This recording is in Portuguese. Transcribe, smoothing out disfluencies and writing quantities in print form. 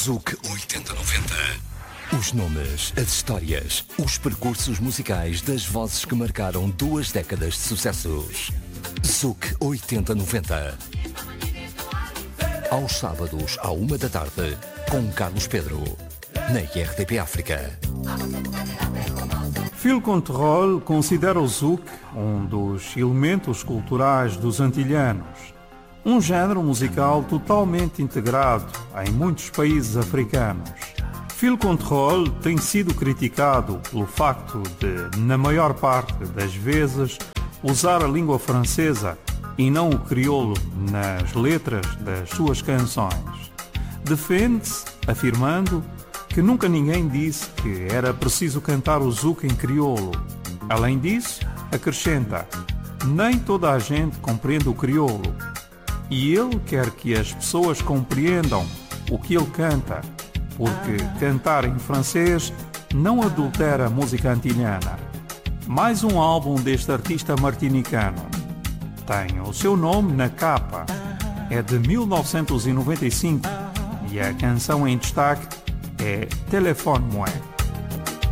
Zouk 8090. Os nomes, as histórias, os percursos musicais das vozes que marcaram 2 décadas de sucessos. Zouk 8090. Aos sábados, à 1h, com Carlos Pedro, na RTP África. Phil Control considera o Zouk um dos elementos culturais dos antilhanos. Um género musical totalmente integrado em muitos países africanos. Phil Control tem sido criticado pelo facto de, na maior parte das vezes, usar a língua francesa e não o crioulo nas letras das suas canções. Defende-se, afirmando que nunca ninguém disse que era preciso cantar o Zouk em crioulo. Além disso, acrescenta, nem toda a gente compreende o crioulo. E ele quer que as pessoas compreendam o que ele canta, porque cantar em francês não adultera a música antilhana. Mais um álbum deste artista martinicano. Tem o seu nome na capa. É de 1995 e a canção em destaque é Téléphone-moi.